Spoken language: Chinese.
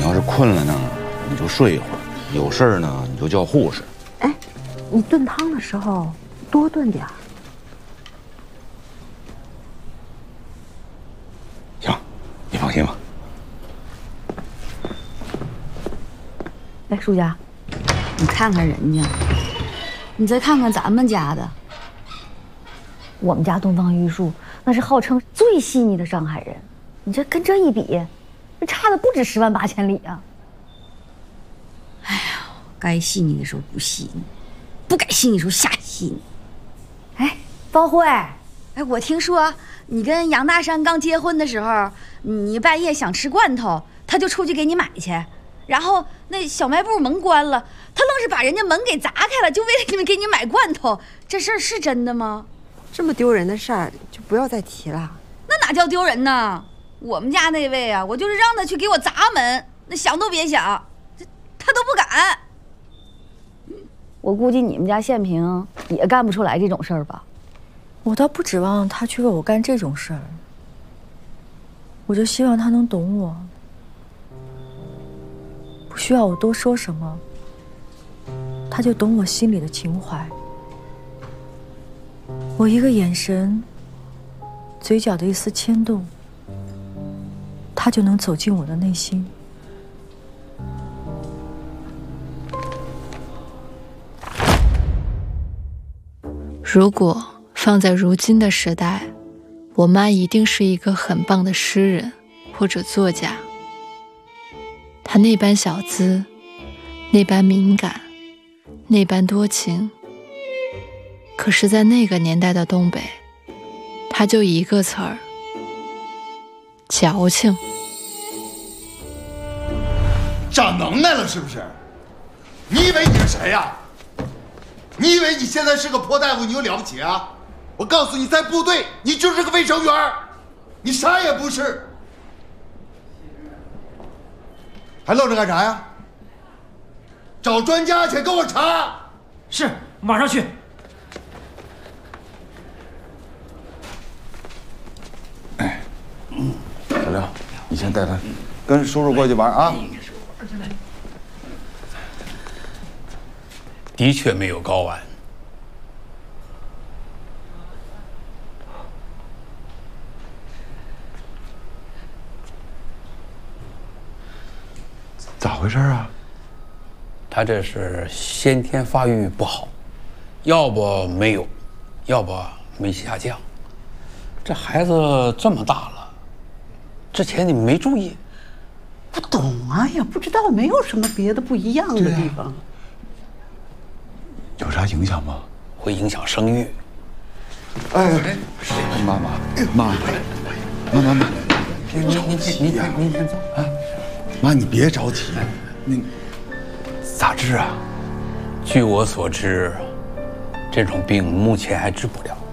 要是困了呢，你就睡一会儿；有事儿呢，你就叫护士。 哎，你炖汤的时候多炖点儿。 行，你放心吧。 哎，舒家， 你看看人家，你再看看咱们家的。 我们家东方玉树那是号称最细腻的上海人，你这跟这一比，这差的不止10万8千里啊！ 哎呀，该细腻的时候不细腻，不该细腻的时候瞎细腻。 哎，方慧， 哎，我听说你跟杨大山刚结婚的时候，你半夜想吃罐头，他就出去给你买去，然后那小卖部门关了，他愣是把人家门给砸开了，就为了给你买罐头。这事儿是真的吗？ 这么丢人的事儿就不要再提了。 那哪叫丢人呢？我们家那位啊，我就是让他去给我砸门，那想都别想，他都不敢。 我估计你们家宪平也干不出来这种事儿吧？ 我倒不指望他去为我干这种事儿，我就希望他能懂我，不需要我多说什么，他就懂我心里的情怀。我一个眼神，嘴角的一丝牵动，他就能走进我的内心。 如果放在如今的时代，我妈一定是一个很棒的诗人或者作家。她那般小资，那般敏感，那般多情。可是在那个年代的东北，她就一个词儿：矫情。 长能耐了是不是？你以为你是谁呀？你以为你现在是个破大夫，你就了不起啊？我告诉你，在部队你就是个卫生员，你啥也不是。还愣着干啥呀？找专家去，给我查。 是，马上去。 哎，小廖，你先带他跟叔叔过去玩啊。 的确没有睾丸。 咋回事啊？ 他这是先天发育不好，要不没有，要不没下降。这孩子这么大了，之前你没注意？ 不懂啊，也不知道，没有什么别的不一样的地方。 有啥影响吗？ 会影响生育。 哎，妈，别着急呀，您先走啊。妈，你别着急，你咋治啊？ 据我所知，这种病目前还治不了。